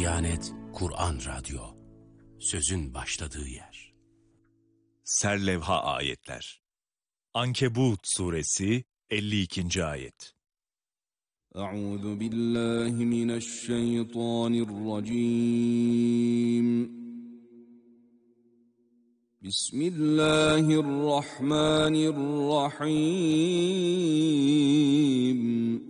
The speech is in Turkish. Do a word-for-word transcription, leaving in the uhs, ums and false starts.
Diyanet Kur'an Radyo, sözün başladığı yer. Serlevha ayetler. Ankebut suresi elli ikinci ayet. Euzu billahi mineşşeytanirracim. Bismillahirrahmanirrahim.